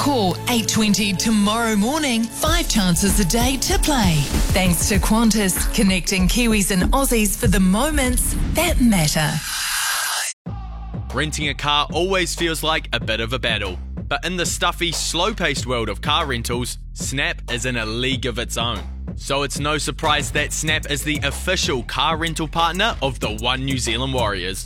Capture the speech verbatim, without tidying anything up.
call eight twenty tomorrow morning. Five chances a day to play. Thanks to Qantas, connecting Kiwis and Aussies for the moments that matter. Renting a car always feels like a bit of a battle. But in the stuffy, slow-paced world of car rentals, Snap is in a league of its own. So it's no surprise that Snap is the official car rental partner of the One New Zealand Warriors.